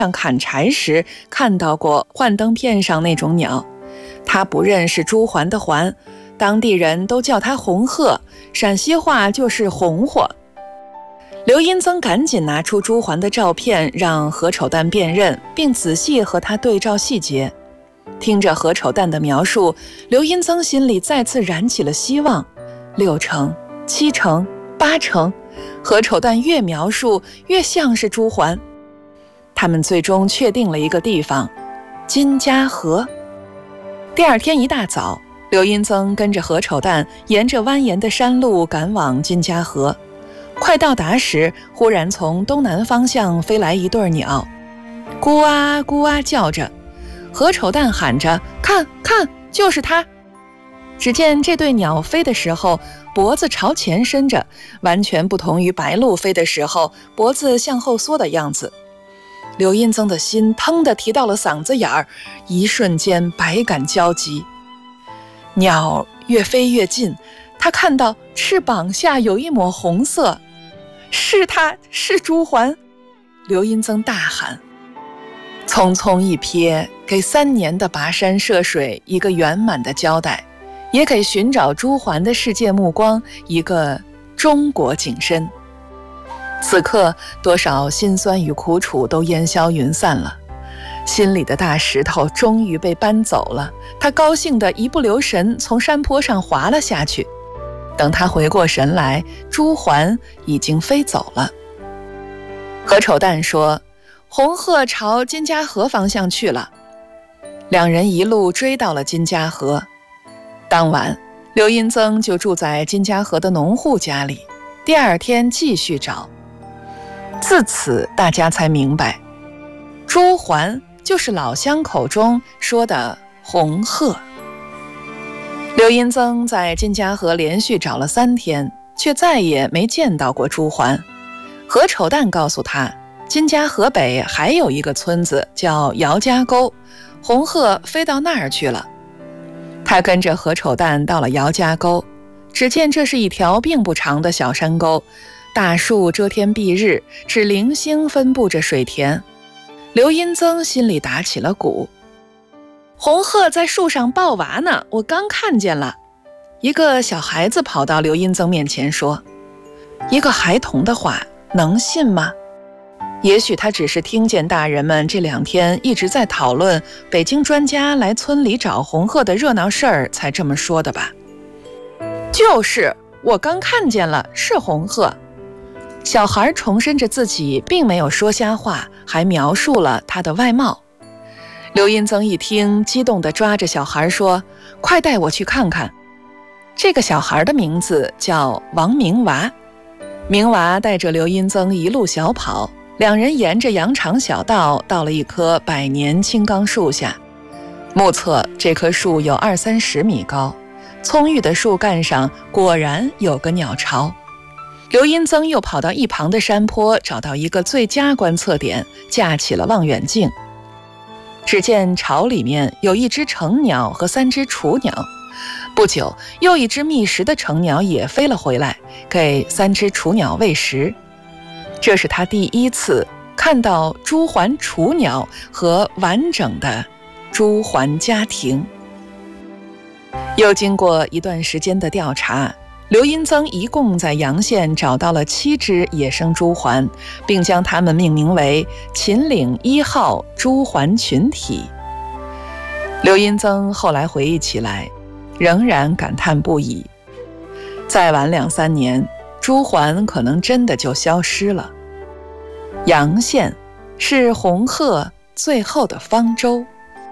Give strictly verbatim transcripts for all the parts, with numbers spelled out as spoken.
上砍柴时看到过幻灯片上那种鸟，他不认识朱鹮的鹮，当地人都叫它红鹤，陕西话就是红火。刘荫增赶紧拿出朱鹮的照片让何丑蛋辨认，并仔细和他对照细节。听着何丑蛋的描述，刘荫增心里再次燃起了希望。六成、七成、八成，何丑蛋越描述越像是朱鹮。他们最终确定了一个地方，金家河。第二天一大早，刘荫增跟着何丑蛋沿着蜿蜒的山路赶往金家河。快到达时，忽然从东南方向飞来一对鸟，咕啊咕啊叫着。何丑蛋喊着：“看看，就是它！”只见这对鸟飞的时候，脖子朝前伸着，完全不同于白鹭飞的时候脖子向后缩的样子。刘荫增的心腾地提到了嗓子眼儿，一瞬间百感交集。鸟越飞越近，他看到翅膀下有一抹红色，是它，是朱鹮！刘荫增大喊。匆匆一瞥，给三年的跋山涉水一个圆满的交代，也给寻找朱鹮的世界目光一个中国景深。此刻，多少辛酸与苦楚都烟消云散了，心里的大石头终于被搬走了。他高兴得一不留神从山坡上滑了下去。等他回过神来，朱鹮已经飞走了。何丑蛋说：“红鹤朝金家河方向去了。”两人一路追到了金家河。当晚，刘荫增就住在金家河的农户家里，第二天继续找。自此，大家才明白，朱鹮就是老乡口中说的红鹤。刘荫增在金家河连续找了三天，却再也没见到过朱鹮。何丑蛋告诉他，金家河北还有一个村子叫姚家沟，红鹤飞到那儿去了。他跟着何丑蛋到了姚家沟，只见这是一条并不长的小山沟，大树遮天蔽日，只零星分布着水田。刘荫增心里打起了鼓。红鹤在树上抱娃呢，我刚看见了。一个小孩子跑到刘荫增面前说：“一个孩童的话，能信吗？”也许他只是听见大人们这两天一直在讨论北京专家来村里找红鹤的热闹事儿，才这么说的吧。就是，我刚看见了，是红鹤。小孩重申着自己并没有说瞎话，还描述了他的外貌。刘荫增一听，激动地抓着小孩说：“快带我去看看。”这个小孩的名字叫王明娃。明娃带着刘荫增一路小跑，两人沿着羊肠小道到了一棵百年青冈树下。目测这棵树有二三十米高，葱郁的树干上果然有个鸟巢。刘荫增又跑到一旁的山坡，找到一个最佳观测点，架起了望远镜。只见巢里面有一只成鸟和三只雏鸟。不久，又一只觅食的成鸟也飞了回来，给三只雏鸟喂食。这是他第一次看到朱鹮雏鸟和完整的朱鹮家庭。又经过一段时间的调查，刘荫增一共在洋县找到了七只野生朱鹮，并将它们命名为秦岭一号朱鹮群体。刘荫增后来回忆起来，仍然感叹不已。再晚两三年，朱鹮可能真的就消失了。洋县是红鹤最后的方舟。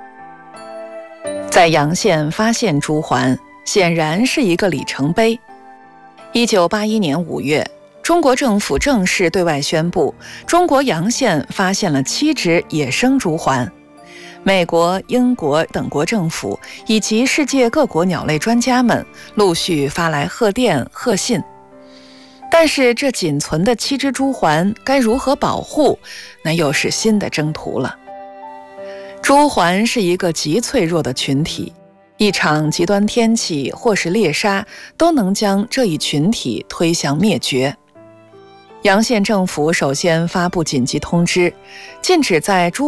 在洋县发现朱鹮，显然是一个里程碑。一九八一年五月，中国政府正式对外宣布，中国洋县发现了七只野生朱鹮。美国、英国等国政府以及世界各国鸟类专家们陆续发来贺电、贺信。但是这仅存的七只朱鹮该如何保护，那又是新的征途了。朱鹮是一个极脆弱的群体，一场极端天气或是猎杀都能将这一群体推向灭绝。 阳县政府首先发布紧急通知，禁止在珠